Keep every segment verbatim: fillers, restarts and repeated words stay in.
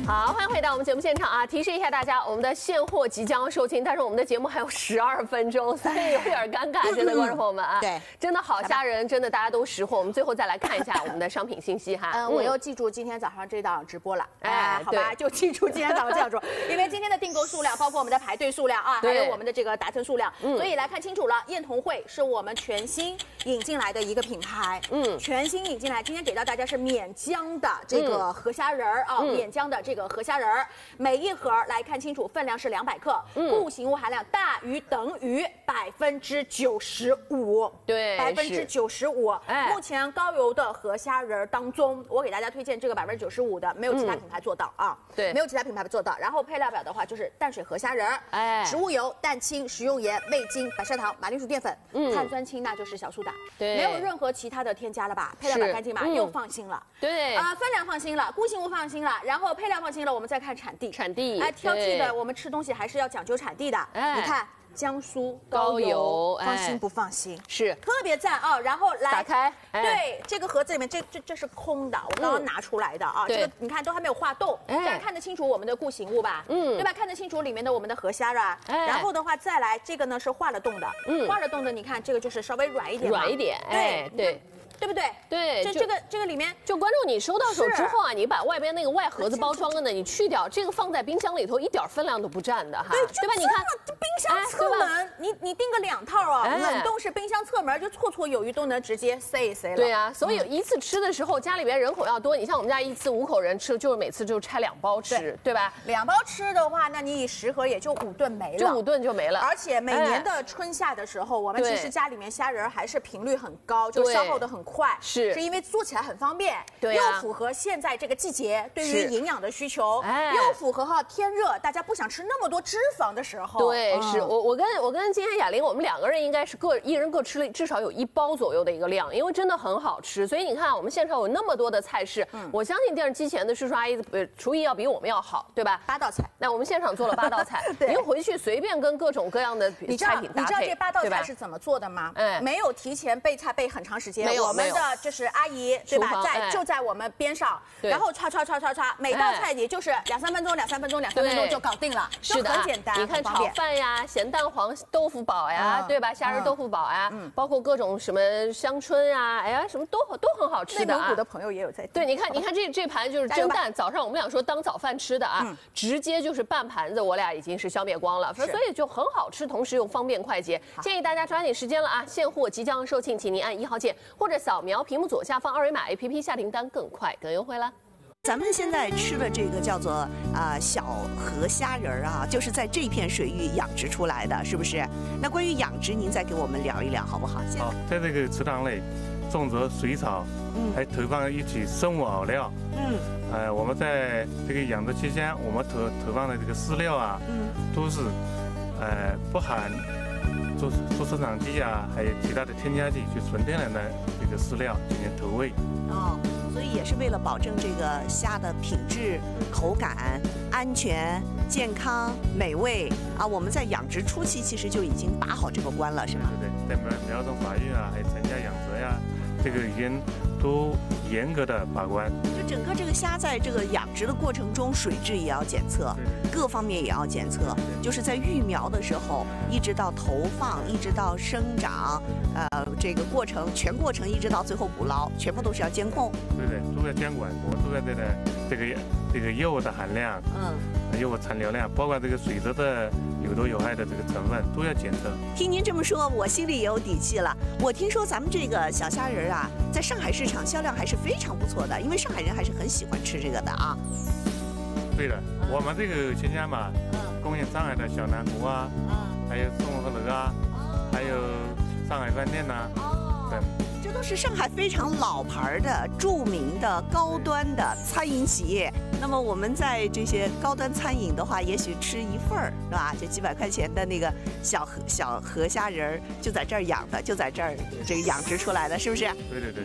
好，欢迎回到我们节目现场啊！提示一下大家，我们的现货即将售罄，但是我们的节目还有十二分钟，所以有点尴尬，真的，观众朋友们啊， 对， 真的好吓人，真的大家都识货。我们最后再来看一下我们的商品信息哈。 嗯，我又记住今天早上这档直播了， 哎哎，好吧，就记住今天早上这样说，因为今天的订购数量，包括我们的排队数量啊，还有我们的这个达成数量，所以来看清楚了，燕同汇是我们全新引进来的一个品牌，嗯，全新引进来，今天给到大家是免浆的这个河虾仁儿啊，免浆的这个河虾仁儿。每一盒来看清楚，分量是两百克，嗯、固形物含量大于等于百分之九十五， 对， 百分之九十五。 哎， 目前高邮的河虾仁当中，我给大家推荐这个百分之九十五的，没有其他品牌做到、嗯、啊。 对， 没有其他品牌做到。然后配料表的话，就是淡水河虾仁，哎，植物油、蛋清、食用盐、味精、白砂糖、马铃薯淀粉、嗯、碳酸氢钠就是小苏打，对，没有任何其他的添加了吧？配料表干净吧、嗯？又放心了。对，啊、呃，分量放心了，固形物放心了，然后配料放心了，我们再看产地。产地，哎，挑剔的，我们吃东西还是要讲究产地的。哎，你看江苏高邮，放心不放心？是特别赞啊！然后来打开，对，这个盒子里面这这这是空的，我刚刚拿出来的啊。这个你看都还没有化冻，大家看得清楚我们的固形物吧？嗯，对吧？看得清楚里面的我们的河虾啊。然后的话再来这个呢是化了冻的，嗯，化了冻的，你看这个就是稍微软一点，软一点，对对。对不对？对，这这个这个里面，就观众你收到手之后啊，你把外边那个外盒子包装的呢，你去掉，这个放在冰箱里头一点分量都不占的哈。对，对吧？你看冰箱侧门，你你订个两套啊，冷冻式冰箱侧门就绰绰有余，都能直接塞一塞了。对啊，所以一次吃的时候，家里边人口要多，你像我们家一次五口人吃，就是每次就拆两包吃，对吧？两包吃的话，那你以十盒也就五顿没了，就五顿就没了。而且每年的春夏的时候，我们其实家里面虾仁还是频率很高，就消耗的很快，是是因为做起来很方便，对、啊，又符合现在这个季节对于营养的需求，哎，又符合哈天热大家不想吃那么多脂肪的时候。对，嗯、是我我跟我跟今天雅玲，我们两个人应该是各一人各吃了至少有一包左右的一个量，因为真的很好吃。所以你看我们现场有那么多的菜式，嗯、我相信电视机前的叔叔阿姨呃厨艺要比我们要好，对吧？八道菜，那我们现场做了八道菜，您回去随便跟各种各样的菜品搭配，你知道这八道菜是怎么做的吗？哎，没有提前备菜备很长时间，没有，我们的就是阿姨对吧，在就在我们边上，然后歘歘歘歘歘，每道菜也就是两三分钟，两三分钟，两三分钟就搞定了，是的，很简单。你看炒饭呀，咸蛋黄豆腐煲呀，对吧？虾仁豆腐煲呀，包括各种什么香椿啊，哎呀，什么都都很好吃的啊。内蒙古的朋友也有在。对，你看，你看这这盘就是蒸蛋，早上我们俩说当早饭吃的啊，直接就是半盘子，我俩已经是消灭光了，所以就很好吃，同时又方便快捷。建议大家抓紧时间了啊！现货即将售罄，请您按一号键或者扫描屏幕左下方二维码 A P P 下订单，更快更优惠了。 咱们现在吃的这个叫做啊、呃、小河虾仁啊，就是在这片水域养殖出来的，是不是？那关于养殖，您再给我们聊一聊好不好？ 好，在这个池塘内种植水草，嗯，还投放一起生物饵料，嗯，呃，我们在这个养殖期间，我们投投放的这个饲料啊，嗯，都是呃不含助助生长剂啊，还有其他的添加剂，就纯天然的这个饲料进行投喂。 哦，所以也是为了保证这个虾的品质、口感、安全、健康、美味啊！我们在养殖初期其实就已经把好这个关了，是吗？ 对对，在苗苗种发育啊，还有成家养殖呀、啊，这个已经都严格的把关。 就整个这个虾在这个养殖的过程中，水质也要检测，各方面也要检测。就是在育苗的时候，一直到投放，一直到生长，呃，这个过程全过程一直到最后捕捞，全部都是要监控。 对对，都要监管，我们都要这个这个这个药物的含量，嗯，药物残留量，包括这个水质的有毒有害的这个成分都要检测。 听您这么说，我心里也有底气了。我听说咱们这个小虾仁啊，在上海市场销量还是非常不错的，因为上海人还是很喜欢吃这个的啊。 对的，嗯、我们这个期间嘛，嗯，供应上海的小南湖啊，嗯，还有松河楼啊，哦、还有上海饭店呐、啊，哦，等。 这都是上海非常老牌的、著名的、高端的餐饮企业。那么我们在这些高端餐饮的话，也许吃一份儿，是吧？就几百块钱的那个小河小河虾仁儿，就在这儿养的，就在这儿这个养殖出来的，是不是？ 对对对。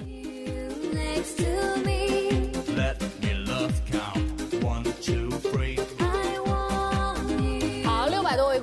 好，六百多位顾客已经下。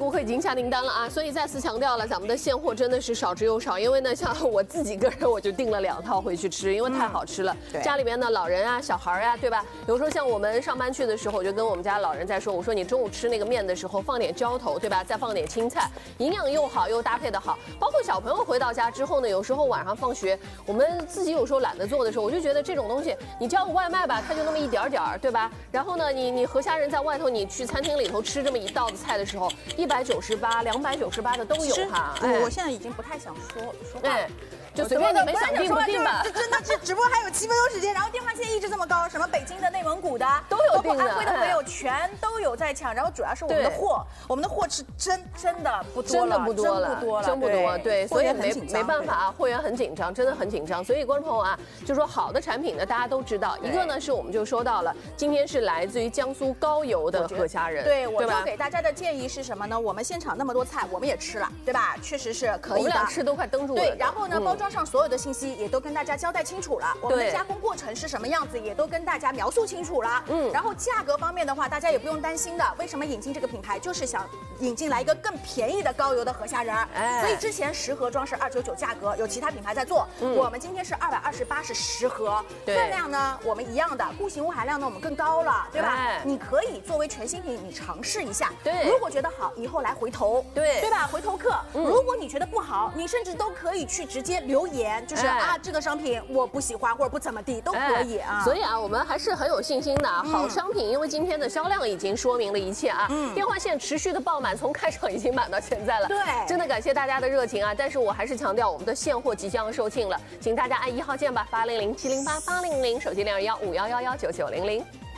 下订单了啊！所以再次强调了，咱们的现货真的是少之又少。因为呢，像我自己个人，我就订了两套回去吃，因为太好吃了。嗯、家里面的老人啊、小孩啊，对吧？有时候像我们上班去的时候，我就跟我们家老人在说，我说你中午吃那个面的时候放点浇头，对吧？再放点青菜，营养又好，又搭配的好。包括小朋友回到家之后呢，有时候晚上放学，我们自己有时候懒得做的时候，我就觉得这种东西，你叫个外卖吧，它就那么一点点儿，对吧？然后呢，你你河虾仁在外头，你去餐厅里头吃这么一道子菜的时候，一百九十八、两百九十八的都有哈。 哎，我现在已经不太想说说话。哎， 就随便你们想定不定吧。 这真的是直播还有七分钟时间，然后电话线一直这么高，什么北京的、内蒙古的都有订的， 安徽的朋友全都有在抢。然后主要是我们的货，我们的货是真真的不多了， 真的不多了， 真不多了， 真不多。对，所以没没办法啊，货源很紧张，真的很紧张。所以观众朋友啊，就说好的产品呢，大家都知道。一个呢是我们就说到了，今天是来自于江苏高邮的河虾仁， 对，我就给大家的建议是什么呢？我们现场那么多菜，我们也吃了，对吧？确实是可以的。 我们俩吃都快登住了。 对，然后呢，包装上所有的信息也都跟大家交代清楚了，我们的加工过程是什么样子，也都跟大家描述清楚了。嗯，然后价格方面的话，大家也不用担心的。为什么引进这个品牌，就是想引进来一个更便宜的高邮的河虾仁。哎，所以之前十盒装是二九九价格，有其他品牌在做，嗯、我们今天是二百二十八是十盒，分量呢我们一样的，固形物含量呢我们更高了，对吧？哎、你可以作为全新品，你尝试一下。 对， 如果觉得好，以后来回头， 对对吧？回头客。嗯、如果你觉得不好，你甚至都可以去直接留言，就是、哎、啊这个商品我不喜欢或者不怎么地都可以啊。 哎、所以啊，我们还是很有信心的。好商品，因为今天的销量已经说明了一切啊。嗯，电话线持续的爆满，从开场已经满到现在了。 对， 真的感谢大家的热情啊！但是我还是强调，我们的现货即将售罄了，请大家按一号键吧，八零零七零八八零零，手机零二幺五幺幺幺九九零零。